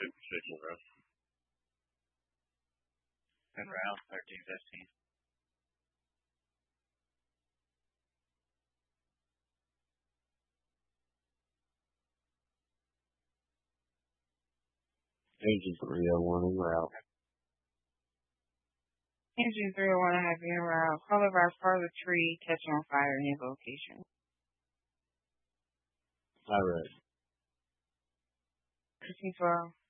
56 en route. En route, 1315. Engine 301 en route. Engine 301 have been en route. Call about further tree catching on fire in your location. All right. 1512.